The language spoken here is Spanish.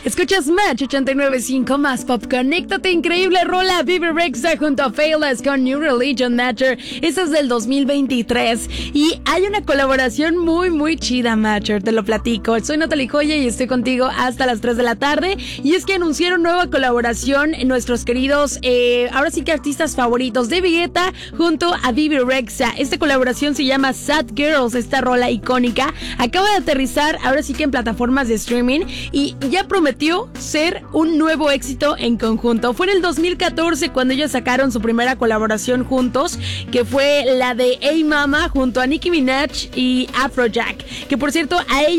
Escuchas Match 89.5 más Pop. Conéctate, increíble rola. Vivi Rexha junto a Faithless con New Religion Matcher. Esa es del 2023. Y hay una colaboración muy chida, Matcher. Te lo platico. Soy Natalie Joya y estoy contigo hasta las 3 de la tarde. Y es que anunciaron nueva colaboración en nuestros queridos, ahora sí que artistas favoritos de Vegeta junto a Vivi Rexha. Esta colaboración se llama Sad Girls. Esta rola icónica acaba de aterrizar ahora sí que en plataformas de streaming y ya prometió ser un nuevo éxito en conjunto. Fue en el 2014 cuando ellos sacaron su primera colaboración juntos, que fue la de Hey Mama junto a Nicki Minaj y Afrojack, que por cierto a ella